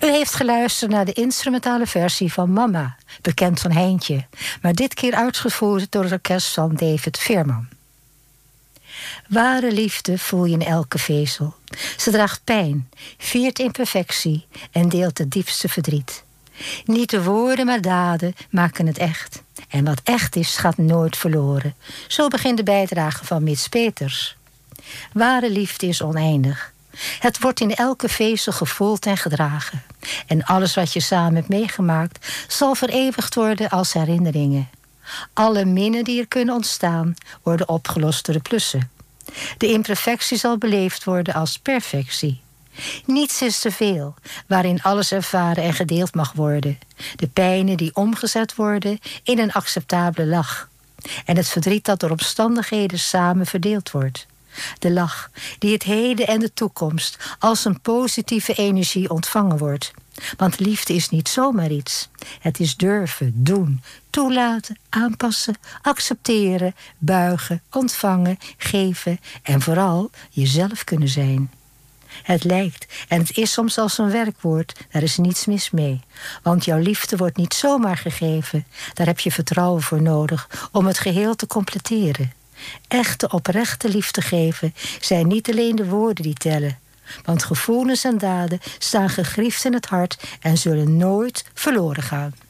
heeft geluisterd naar de instrumentale versie van Mama, bekend van Heintje, maar dit keer uitgevoerd door het orkest van David Veerman. Ware liefde voel je in elke vezel. Ze draagt pijn, viert imperfectie en deelt het diepste verdriet. Niet de woorden, maar daden maken het echt. En wat echt is, gaat nooit verloren. Zo begint de bijdrage van Mits Peters. Ware liefde is oneindig. Het wordt in elke vezel gevoeld en gedragen. En alles wat je samen hebt meegemaakt zal vereeuwigd worden als herinneringen. Alle minnen die er kunnen ontstaan worden opgelost door de plussen. De imperfectie zal beleefd worden als perfectie. Niets is te veel, waarin alles ervaren en gedeeld mag worden. De pijnen die omgezet worden in een acceptabele lach. En het verdriet dat door omstandigheden samen verdeeld wordt. De lach die het heden en de toekomst als een positieve energie ontvangen wordt. Want liefde is niet zomaar iets. Het is durven, doen, toelaten, aanpassen, accepteren, buigen, ontvangen, geven en vooral jezelf kunnen zijn. Het lijkt en het is soms als een werkwoord, daar is niets mis mee. Want jouw liefde wordt niet zomaar gegeven. Daar heb je vertrouwen voor nodig om het geheel te completeren. Echte, oprechte liefde geven zijn niet alleen de woorden die tellen. Want gevoelens en daden staan gegriefd in het hart en zullen nooit verloren gaan.